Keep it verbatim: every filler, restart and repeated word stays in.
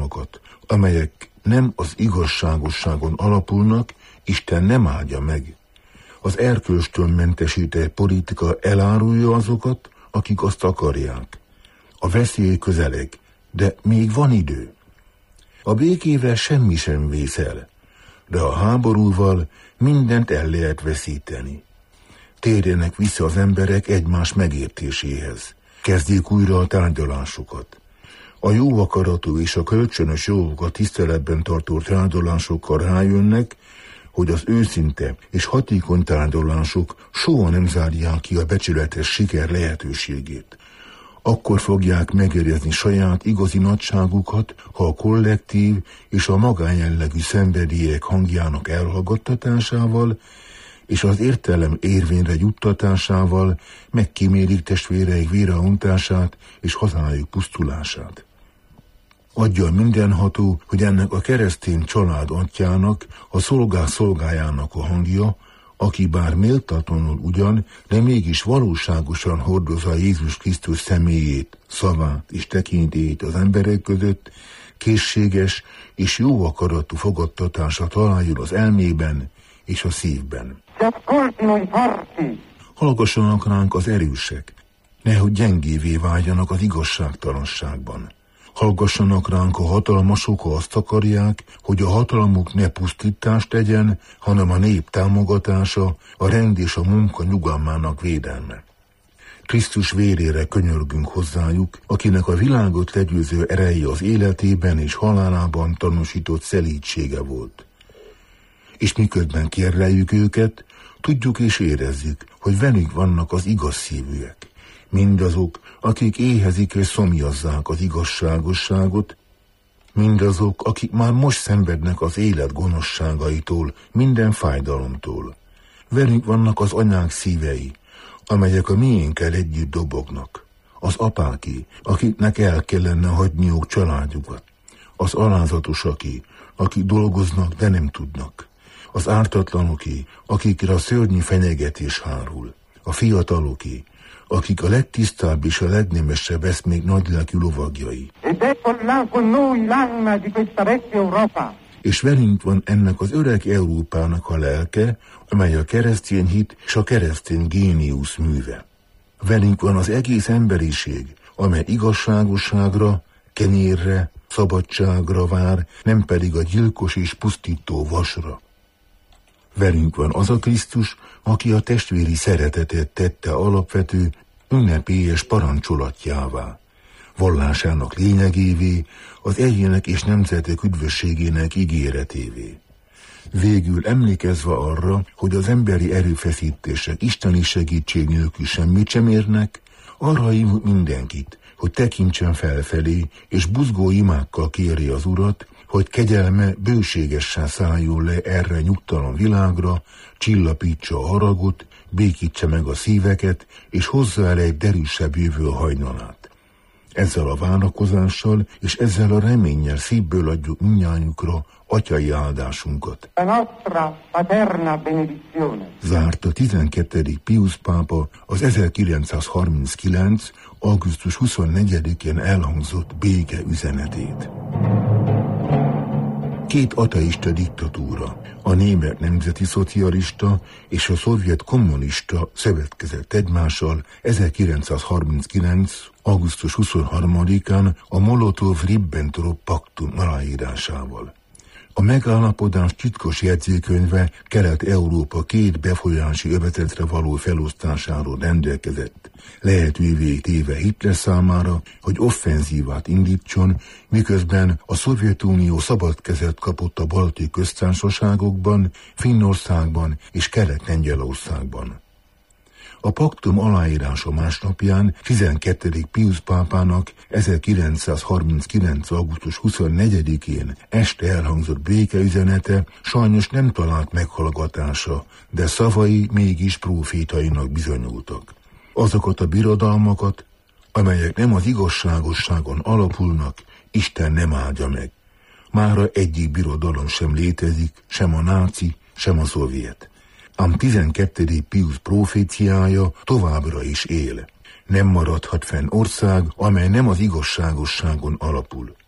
birodalmakat, amelyek nem az igazságosságon alapulnak, Isten nem áldja meg. Az erkölcstől mentesített politika elárulja azokat, akik azt akarják. A veszély közeleg, de még van idő. A békével semmi sem vész el, de a háborúval mindent el lehet veszíteni. Térjenek vissza az emberek egymás megértéséhez. Kezdjék újra a tárgyalásokat. A jó akaratú és a kölcsönös jogokat tiszteletben tartó tárgyalásokkal rájönnek, hogy az őszinte és hatékony tárgyalások soha nem zárják ki a becsületes siker lehetőségét. Akkor fogják megérezni saját igazi nagyságukat, ha a kollektív és a magánjellegű szenvedélyek hangjának elhallgattatásával és az értelem érvényre juttatásával megkímélik testvéreik véreontását és hazájuk pusztulását. Adja mindenható, hogy ennek a keresztény család atyának, a szolgák szolgájának a hangja, aki bár méltatlanul ugyan, de mégis valóságosan hordozza Jézus Krisztus személyét, szavát és tekintélyét az emberek között, készséges és jó akaratú fogadtatása találjon az elmében és a szívben. Hallgassanak ránk az erősek, nehogy gyengévé váljanak az igazságtalanságban. Hallgassanak ránk a hatalmasok, ha azt akarják, hogy a hatalmuk ne pusztítást tegyen, hanem a nép támogatása, a rend és a munka nyugalmának védelme. Krisztus vérére könyörgünk hozzájuk, akinek a világot legyőző ereje az életében és halálában tanúsított szelídsége volt. És miközben kérleljük őket, tudjuk és érezzük, hogy velük vannak az igaz szívűek. Mindazok, akik éhezik és szomjazzák az igazságosságot, mindazok, akik már most szenvednek az élet gonoszságaitól, minden fájdalomtól. Velünk vannak az anyák szívei, amelyek a miénkkel együtt dobognak. Az apáki, akiknek el kellene hagyniuk családjukat. Az alázatosaké, akik dolgoznak, de nem tudnak. Az ártatlanoké, akikre a szörnyű fenyegetés hárul. A fiataloké, akik a legtisztább és a legnemesebb eszmék nagylelkű lovagjai. És velünk van ennek az öreg Európának a lelke, amely a keresztény hit és a keresztény géniusz műve. Velünk van az egész emberiség, amely igazságosságra, kenyérre, szabadságra vár, nem pedig a gyilkos és pusztító vasra. Velünk van az a Krisztus, aki a testvéri szeretetet tette alapvető, ünnepélyes parancsolatjává, vallásának lényegévé, az egyének és nemzetek üdvösségének ígéretévé. Végül emlékezve arra, hogy az emberi erőfeszítések isteni segítség nélkül semmit sem érnek, arra hívunk mindenkit, hogy tekintsen felfelé, és buzgó imákkal kéri az Urat, hogy kegyelme bőségesen szálljon le erre nyugtalan világra, csillapítsa a haragot, békítse meg a szíveket, és hozza el egy derűsebb jövő hajnalát. Ezzel a várakozással és ezzel a reménnyel szívből adjuk mindnyájukra atyai áldásunkat. Zárt a tizenkettedik Piusz pápa az ezerkilencszázharminckilenc. augusztus huszonnegyedikén elhangzott béke üzenetét. Két ateista diktatúra, a német nemzeti szocialista és a szovjet kommunista szövetkezett egymással ezerkilencszázharminckilenc. augusztus huszonharmadikán a Molotov-Ribbentrop paktum aláírásával. A megállapodás titkos jegyzőkönyve Kelet-Európa két befolyási övezetre való felosztásáról rendelkezett, lehetővé téve Hitler számára, hogy offenzívát indítson, miközben a Szovjetunió szabad kezet kapott a balti köztársaságokban, Finnországban és Kelet-Lengyelországban. A paktum aláírása másnapján tizenkettedik Piusz pápának ezerkilencszázharminckilenc. augusztus huszonnegyedikén este elhangzott békeüzenete sajnos nem talált meghallgatása, de szavai mégis prófétainak bizonyultak. Azokat a birodalmakat, amelyek nem az igazságosságon alapulnak, Isten nem áldja meg. Mára egyik birodalom sem létezik, sem a náci, sem a szovjet. Ám tizenkettedik Piusz proféciája továbbra is él. Nem maradhat fenn ország, amely nem az igazságosságon alapul.